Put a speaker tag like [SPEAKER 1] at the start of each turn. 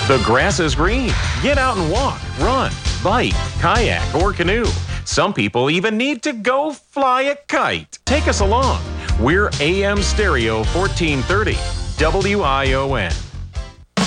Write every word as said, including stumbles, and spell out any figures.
[SPEAKER 1] The grass is green. Get out and walk, run, bike, kayak, or canoe. Some people even need to go fly a kite. Take us along. We're A M Stereo fourteen thirty, W I O N.